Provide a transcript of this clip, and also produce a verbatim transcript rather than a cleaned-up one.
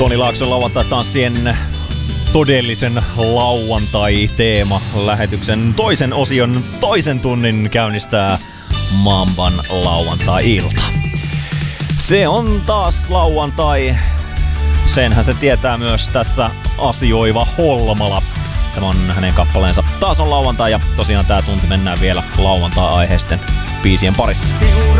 Toni Laakson lauantai-tanssien todellisen lauantai-teema-lähetyksen toisen osion toisen tunnin käynnistää Mamban lauantai-ilta. Se on taas lauantai. Senhän se tietää myös tässä asioiva Holmala. Tämä on hänen kappaleensa Taas on lauantai ja tosiaan tää tunti mennään vielä lauantai-aiheisten biisien parissa.